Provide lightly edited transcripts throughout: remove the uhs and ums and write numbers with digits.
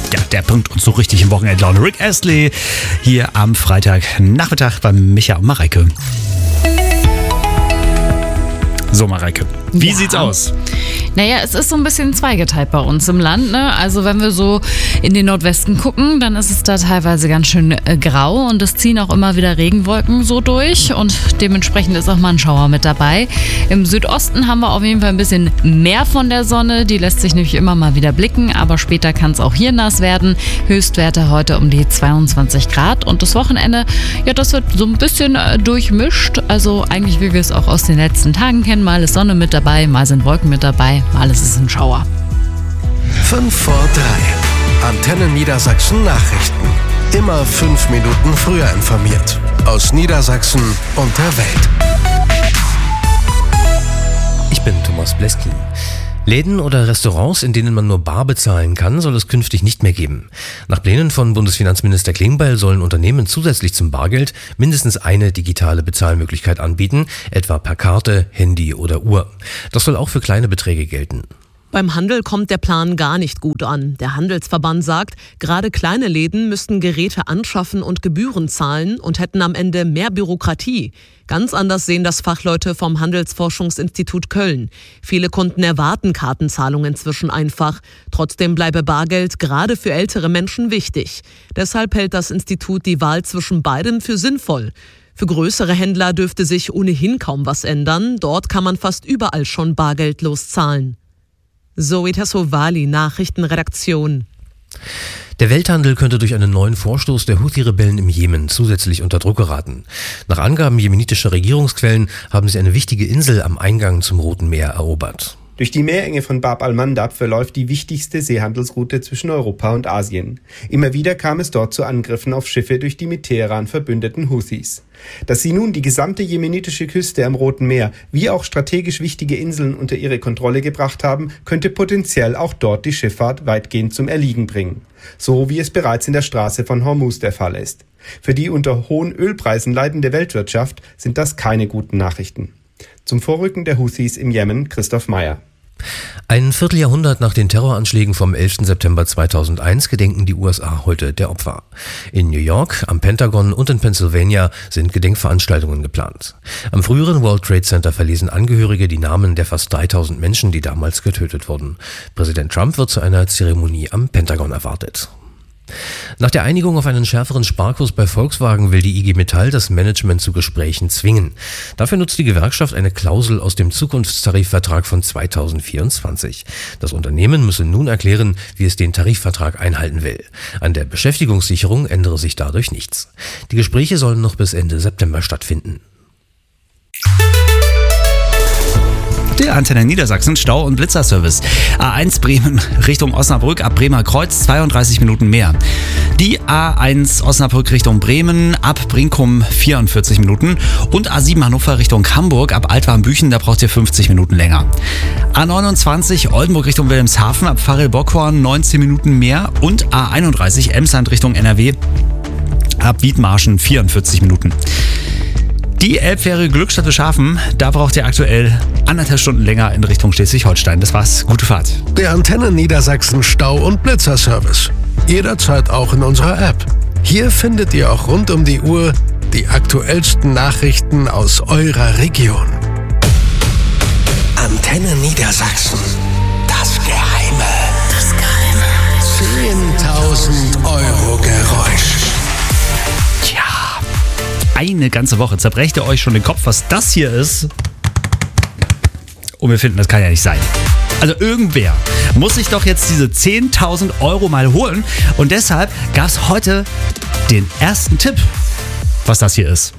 Ja, der bringt uns so richtig im Wochenendlaune. Rick Astley hier am Freitagnachmittag bei Micha und Mareike. So, Mareike, wie sieht's aus? Naja, es ist so ein bisschen zweigeteilt bei uns im Land, ne? Also wenn wir so in den Nordwesten gucken, dann ist es da teilweise ganz schön grau und es ziehen auch immer wieder Regenwolken so durch und dementsprechend ist auch mal ein Schauer mit dabei. Im Südosten haben wir auf jeden Fall ein bisschen mehr von der Sonne, die lässt sich nämlich immer mal wieder blicken, aber später kann es auch hier nass werden. Höchstwerte heute um die 22 Grad und das Wochenende, ja, das wird so ein bisschen durchmischt, also eigentlich wie wir es auch aus den letzten Tagen kennen, mal ist Sonne mit dabei, mal sind Wolken mit dabei, mal ist es ein Schauer. 5 vor 3. Antenne Niedersachsen Nachrichten. Immer 5 Minuten früher informiert. Aus Niedersachsen und der Welt. Ich bin Thomas Bleskin. Läden oder Restaurants, in denen man nur bar bezahlen kann, soll es künftig nicht mehr geben. Nach Plänen von Bundesfinanzminister Klingbeil sollen Unternehmen zusätzlich zum Bargeld mindestens eine digitale Bezahlmöglichkeit anbieten, etwa per Karte, Handy oder Uhr. Das soll auch für kleine Beträge gelten. Beim Handel kommt der Plan gar nicht gut an. Der Handelsverband sagt, gerade kleine Läden müssten Geräte anschaffen und Gebühren zahlen und hätten am Ende mehr Bürokratie. Ganz anders sehen das Fachleute vom Handelsforschungsinstitut Köln. Viele Kunden erwarten Kartenzahlung inzwischen einfach. Trotzdem bleibe Bargeld gerade für ältere Menschen wichtig. Deshalb hält das Institut die Wahl zwischen beidem für sinnvoll. Für größere Händler dürfte sich ohnehin kaum was ändern. Dort kann man fast überall schon bargeldlos zahlen. Zoe Tassovali, Nachrichtenredaktion. Der Welthandel könnte durch einen neuen Vorstoß der Houthi-Rebellen im Jemen zusätzlich unter Druck geraten. Nach Angaben jemenitischer Regierungsquellen haben sie eine wichtige Insel am Eingang zum Roten Meer erobert. Durch die Meerenge von Bab al-Mandab verläuft die wichtigste Seehandelsroute zwischen Europa und Asien. Immer wieder kam es dort zu Angriffen auf Schiffe durch die mit Teheran verbündeten Houthis. Dass sie nun die gesamte jemenitische Küste am Roten Meer wie auch strategisch wichtige Inseln unter ihre Kontrolle gebracht haben, könnte potenziell auch dort die Schifffahrt weitgehend zum Erliegen bringen. So wie es bereits in der Straße von Hormuz der Fall ist. Für die unter hohen Ölpreisen leidende Weltwirtschaft sind das keine guten Nachrichten. Zum Vorrücken der Houthis im Jemen, Christoph Meyer. Ein Vierteljahrhundert nach den Terroranschlägen vom 11. September 2001 gedenken die USA heute der Opfer. In New York, am Pentagon und in Pennsylvania sind Gedenkveranstaltungen geplant. Am früheren World Trade Center verlesen Angehörige die Namen der fast 3000 Menschen, die damals getötet wurden. Präsident Trump wird zu einer Zeremonie am Pentagon erwartet. Nach der Einigung auf einen schärferen Sparkurs bei Volkswagen will die IG Metall das Management zu Gesprächen zwingen. Dafür nutzt die Gewerkschaft eine Klausel aus dem Zukunftstarifvertrag von 2024. Das Unternehmen müsse nun erklären, wie es den Tarifvertrag einhalten will. An der Beschäftigungssicherung ändere sich dadurch nichts. Die Gespräche sollen noch bis Ende September stattfinden. Der Antenne Niedersachsen Stau- und Blitzerservice. A1 Bremen Richtung Osnabrück ab Bremer Kreuz 32 Minuten mehr. Die A1 Osnabrück Richtung Bremen ab Brinkum 44 Minuten und A7 Hannover Richtung Hamburg ab Altwarmbüchen, da braucht ihr 50 Minuten länger. A29 Oldenburg Richtung Wilhelmshaven ab Pfarrel-Bockhorn 19 Minuten mehr und A31 Emsland Richtung NRW ab Wiedmarschen 44 Minuten. Die Elbfähre Glückstadt Beschafen, da braucht ihr aktuell 1,5 Stunden länger in Richtung Schleswig-Holstein. Das war's. Gute Fahrt. Der Antenne Niedersachsen Stau- und Blitzerservice. Jederzeit auch in unserer App. Hier findet ihr auch rund um die Uhr die aktuellsten Nachrichten aus eurer Region. Antenne Niedersachsen. Das Geheime. 10.000 Euro Geräusch. Eine ganze Woche zerbrecht ihr euch schon den Kopf, was das hier ist. Und wir finden, das kann ja nicht sein. Also irgendwer muss sich doch jetzt diese 10.000 Euro mal holen. Und deshalb gab es heute den ersten Tipp, was das hier ist.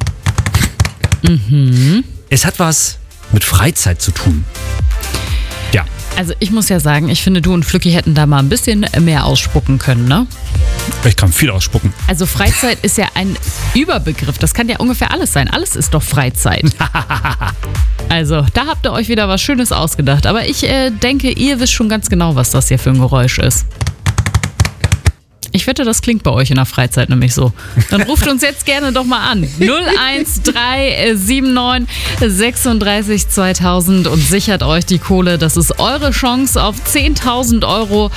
Es hat was mit Freizeit zu tun. Ja. Also ich muss ja sagen, ich finde, du und Flücki hätten da mal ein bisschen mehr ausspucken können, ne? Ich kann viel ausspucken. Also Freizeit ist ja ein Überbegriff. Das kann ja ungefähr alles sein. Alles ist doch Freizeit. Also, da habt ihr euch wieder was Schönes ausgedacht. Aber ich denke, ihr wisst schon ganz genau, was das hier für ein Geräusch ist. Ich wette, das klingt bei euch in der Freizeit nämlich so. Dann ruft uns jetzt gerne doch mal an. 01379 36 2000 und sichert euch die Kohle. Das ist eure Chance auf 10.000 Euro.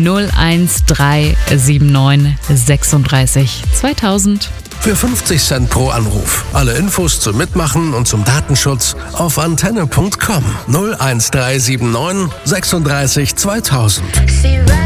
01379 36 2000. Für 50 Cent pro Anruf. Alle Infos zum Mitmachen und zum Datenschutz auf antenne.com. 01379 36 2000.